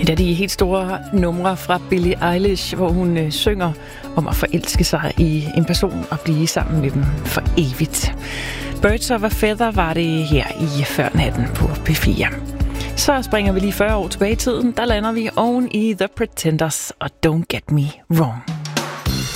Et af de helt store numre fra Billie Eilish, hvor hun synger om at forelske sig i en person og blive sammen med dem for evigt. Birds of a Feather var det her i Førnatten på P4. Så springer vi lige 40 år tilbage i tiden. Der lander vi oven i The Pretenders og Don't Get Me Wrong.